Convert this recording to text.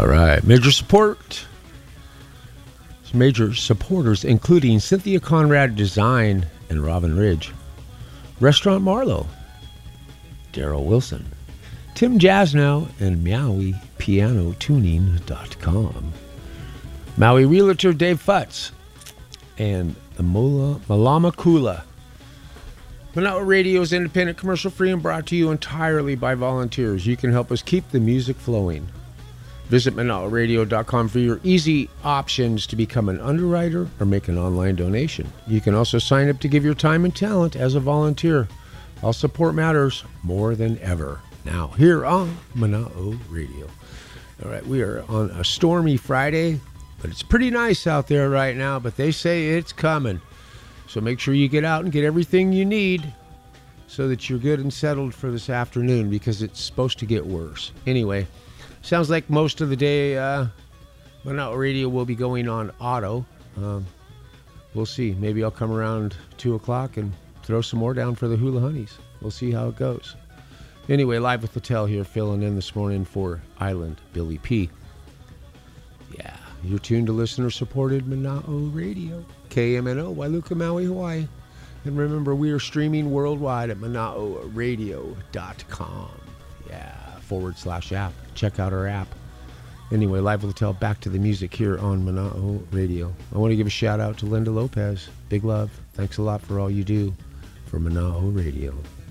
All right. Major supporters, including Cynthia Conrad Design and Robin Ridge, Restaurant Marlowe, Daryl Wilson, Tim Jasnow, and MauiPianoTuning.com. Maui Realtor Dave Futz, and the Malama Kula. Manawa Radio is independent, commercial-free, and brought to you entirely by volunteers. You can help us keep the music flowing. Visit ManawaRadio.com for your easy options to become an underwriter or make an online donation. You can also sign up to give your time and talent as a volunteer. All support matters more than ever. Now, here on Manao Radio. All right, we are on a stormy Friday, but it's pretty nice out there right now, but they say it's coming. So make sure you get out and get everything you need so that you're good and settled for this afternoon, because it's supposed to get worse. Anyway, sounds like most of the day Manao Radio will be going on auto. We'll see. Maybe I'll come around 2 o'clock and throw some more down for the Hula Honeys. We'll see how it goes. Anyway, Live with Littell here, filling in this morning for Island Billy P. Yeah, you're tuned to listener-supported Manao Radio, KMNO, Wailuka, Maui, Hawaii. And remember, we are streaming worldwide at manaoradio.com. Yeah, /app. Check out our app. Anyway, Live with Littell, back to the music here on Manao Radio. I want to give a shout out to Linda Lopez. Big love. Thanks a lot for all you do for Manao Radio.